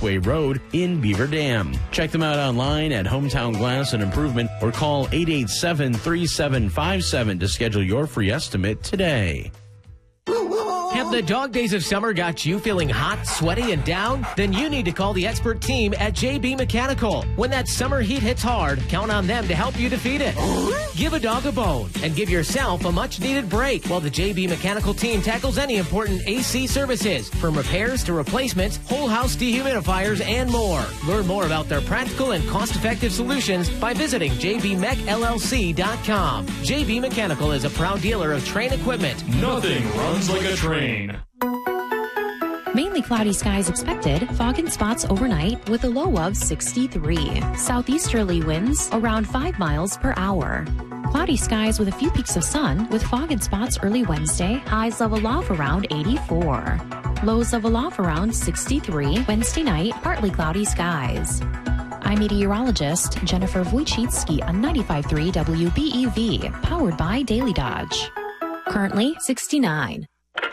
Raceway Road in Beaver Dam. Check them out online at Hometown Glass and Improvement or call 887-3757 to schedule your free estimate today. Have the dog days of summer got you feeling hot, sweaty, and down? Then you need to call the expert team at JB Mechanical. When that summer heat hits hard, count on them to help you defeat it. Give a dog a bone and give yourself a much-needed break while the JB Mechanical team tackles any important AC services, from repairs to replacements, whole house dehumidifiers, and more. Learn more about their practical and cost-effective solutions by visiting jbmechllc.com. JB Mechanical is a proud dealer of Train equipment. Nothing runs like a train. Mainly cloudy skies expected, fog and spots overnight with a low of 63. Southeasterly winds around 5 miles per hour. Cloudy skies with a few peaks of sun with fog and spots early Wednesday. Highs level off around 84. Lows level off around 63. Wednesday night, partly cloudy skies. I'm meteorologist Jennifer Wojcicki on 95.3 WBEV, powered by Daily Dodge. Currently 69.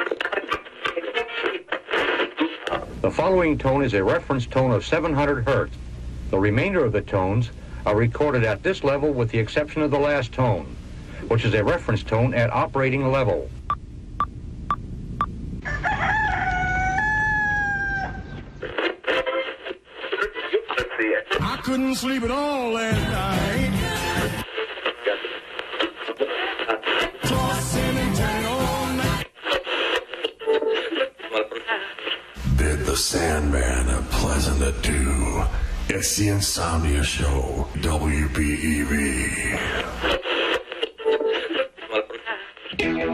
The following tone is a reference tone of 700 hertz. The remainder of the tones are recorded at this level with the exception of the last tone, which is a reference tone at operating level. I couldn't sleep at all last night. Tossing and turning all night. Bid the Sandman a pleasant adieu. It's the Insomnia Show, WBEV.